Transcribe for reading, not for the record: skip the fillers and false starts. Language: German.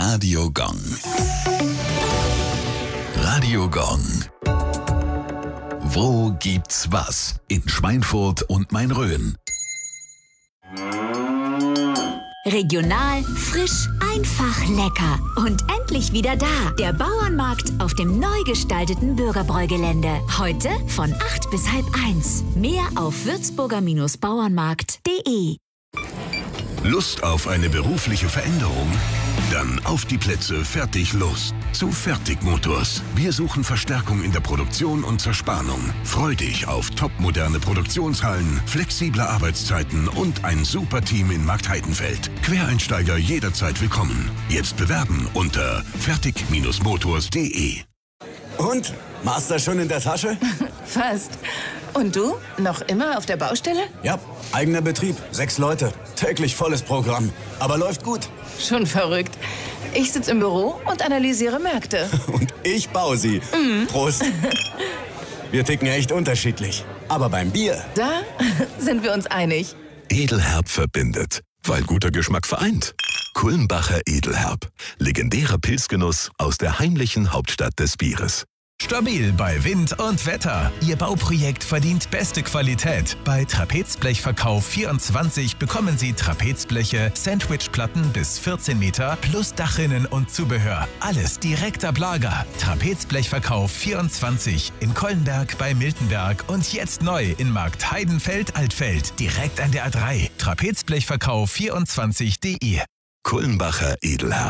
Radio Gong. Radio Gong. Wo gibt's was? In Schweinfurt und Main-Rhön. Regional, frisch, einfach lecker. Und endlich wieder da. Der Bauernmarkt auf dem neu gestalteten Bürgerbräugelände. Heute von 8 bis halb 1. Mehr auf würzburger-bauernmarkt.de. Lust auf eine berufliche Veränderung? Dann auf die Plätze, fertig, los. Zu Fertig Motors. Wir suchen Verstärkung in der Produktion und Zerspannung. Freu dich auf topmoderne Produktionshallen, flexible Arbeitszeiten und ein super Team in Marktheidenfeld. Quereinsteiger jederzeit willkommen. Jetzt bewerben unter fertig-motors.de. Und? Master schon in der Tasche? Fast. Und du? Noch immer auf der Baustelle? Ja, eigener Betrieb, 6 Leute. Täglich volles Programm. Aber läuft gut. Schon verrückt. Ich sitze im Büro und analysiere Märkte. Und ich baue sie. Prost. Wir ticken echt unterschiedlich. Aber beim Bier... Da sind wir uns einig. Edelherb verbindet, weil guter Geschmack vereint. Kulmbacher Edelherb. Legendärer Pilzgenuss aus der heimlichen Hauptstadt des Bieres. Stabil bei Wind und Wetter. Ihr Bauprojekt verdient beste Qualität. Bei Trapezblechverkauf24 bekommen Sie Trapezbleche, Sandwichplatten bis 14 Meter plus Dachrinnen und Zubehör. Alles direkt ab Lager. Trapezblechverkauf24 in Kollenberg bei Miltenberg und jetzt neu in Marktheidenfeld-Altfeld. Direkt an der A3. Trapezblechverkauf24.de. Kulmbacher Edelherb.